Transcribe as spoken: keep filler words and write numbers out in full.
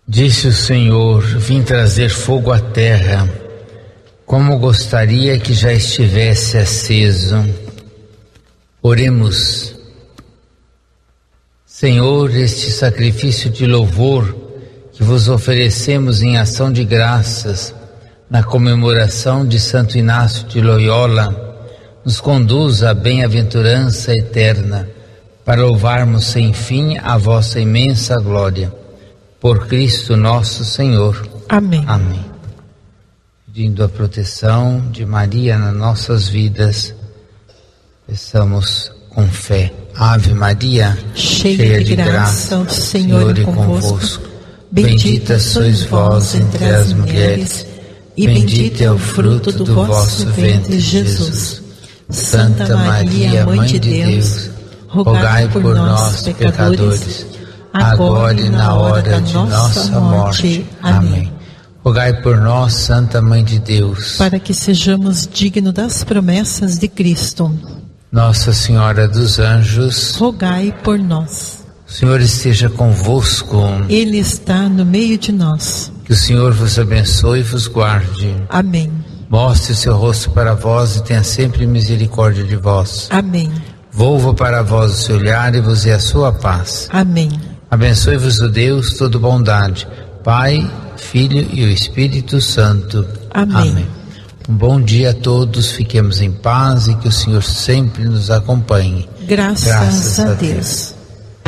Disse o Senhor: vim trazer fogo à terra, como gostaria que já estivesse aceso. Oremos. Senhor, este sacrifício de louvor que vos oferecemos em ação de graças na comemoração de Santo Inácio de Loyola, nos conduz à bem-aventurança eterna, para louvarmos sem fim a vossa imensa glória. Por Cristo nosso Senhor. Amém. Amém. Pedindo a proteção de Maria nas nossas vidas, peçamos com fé. Ave Maria, cheia, cheia de graça, o Senhor é convosco. Bendita sois vós entre as mulheres, e bendito é o fruto do vosso ventre, Jesus. Santa Maria, Mãe de Deus, rogai por nós, pecadores, agora e na hora de nossa morte. Amém. Rogai por nós, Santa Mãe de Deus, para que sejamos dignos das promessas de Cristo. Nossa Senhora dos Anjos, rogai por nós. O Senhor esteja convosco. Ele está no meio de nós. Que o Senhor vos abençoe e vos guarde. Amém. Mostre o seu rosto para vós e tenha sempre misericórdia de vós. Amém. Volva para vós o seu olhar e vos dê a sua paz. Amém. Abençoe-vos o Deus todo bondade, Pai, Filho e o Espírito Santo. Amém. Amém. Um bom dia a todos, fiquemos em paz e que o Senhor sempre nos acompanhe. Graças, Graças a Deus. Deus.